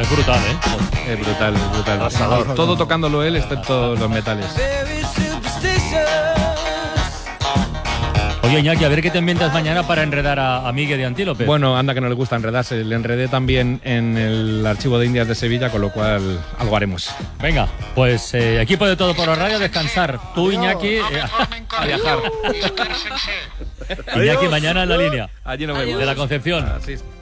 Es brutal, ¿eh? Es brutal, es brutal. Arrasador. Todo tocándolo él, excepto los metales. Oye, Iñaki, a ver qué te inventas mañana para enredar a Miguel de Antílope. Bueno, anda que no le gusta enredarse. Le enredé también en el Archivo de Indias de Sevilla, con lo cual algo haremos. Venga, pues equipo de Todo por la Radio, descansar. Tú, Iñaki, A viajar. Iñaki mañana en la línea Allí nos vemos. de la Concepción. Así es.